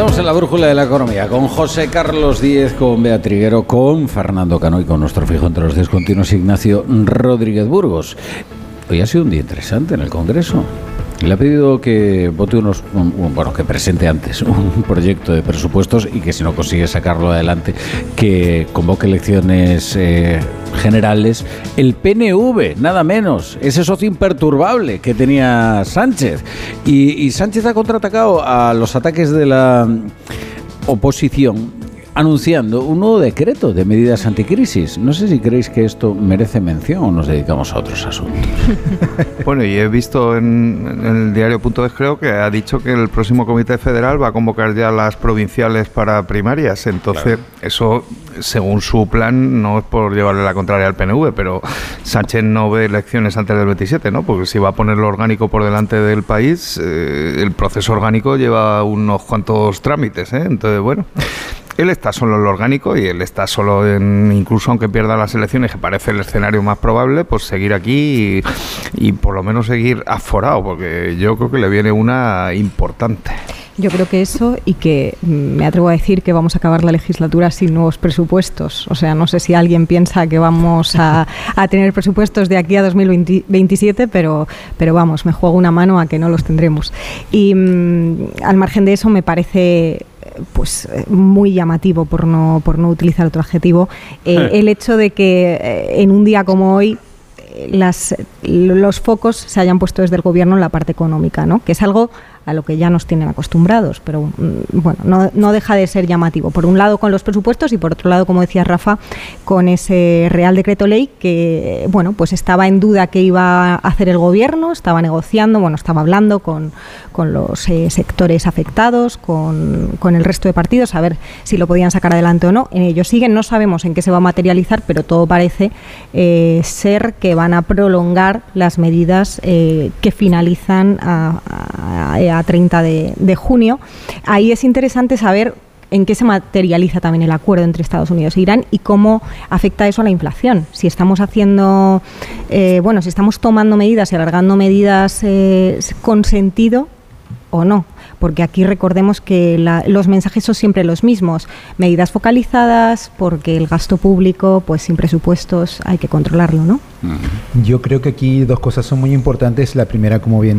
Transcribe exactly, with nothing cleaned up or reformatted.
Estamos en la brújula de la economía con José Carlos Díez, con Bea Triguero, con Fernando Cano y con nuestro fijo entre los discontinuos Ignacio Rodríguez Burgos. Hoy ha sido un día interesante en el Congreso. Le ha pedido que vote unos, un, un, bueno, que presente antes un proyecto de presupuestos y que si no consigue sacarlo adelante, que convoque elecciones eh, generales. El P N V, nada menos, ese socio imperturbable que tenía Sánchez. Y, y Sánchez ha contraatacado a los ataques de la oposición, anunciando un nuevo decreto de medidas anticrisis. No sé si creéis que esto merece mención o nos dedicamos a otros asuntos. Bueno, y he visto en, en el diario Punto Es, creo que ha dicho que el próximo Comité Federal va a convocar ya las provinciales para primarias. Entonces, claro, eso, según su plan, no es por llevarle la contraria al P N V, pero Sánchez no ve elecciones antes del veintisiete, ¿no? Porque si va a poner lo orgánico por delante del país, eh, el proceso orgánico lleva unos cuantos trámites, ¿eh? Entonces, bueno, él está solo en lo orgánico y él está solo en, incluso aunque pierda las elecciones, que parece el escenario más probable, pues seguir aquí y, y por lo menos seguir aforado, porque yo creo que le viene una importante. Yo creo que eso, y que me atrevo a decir que vamos a acabar la legislatura sin nuevos presupuestos. O sea, no sé si alguien piensa que vamos a, a tener presupuestos de aquí a dos mil veintisiete, pero, pero vamos, me juego una mano a que no los tendremos. Y mmm, al margen de eso, me parece pues muy llamativo, por no, por no utilizar otro adjetivo, eh, el hecho de que eh, en un día como hoy las, los focos se hayan puesto desde el gobierno en la parte económica, ¿no? Que es algo a lo que ya nos tienen acostumbrados, pero bueno, no, no deja de ser llamativo. Por un lado con los presupuestos y por otro lado, como decía Rafa, con ese Real Decreto Ley que, bueno, pues estaba en duda qué iba a hacer el gobierno, estaba negociando, bueno, estaba hablando con, con los eh, sectores afectados, con, con el resto de partidos, a ver si lo podían sacar adelante o no. En ello siguen, no sabemos en qué se va a materializar, pero todo parece eh, ser que van a prolongar las medidas eh, que finalizan a, a, a a treinta de junio. Ahí es interesante saber en qué se materializa también el acuerdo entre Estados Unidos e Irán y cómo afecta eso a la inflación. Si estamos haciendo, eh, bueno, si estamos tomando medidas y alargando medidas eh, con sentido o no. Porque aquí recordemos que la, los mensajes son siempre los mismos. Medidas focalizadas, porque el gasto público, pues sin presupuestos, hay que controlarlo, ¿no? Yo creo que aquí dos cosas son muy importantes. La primera, como bien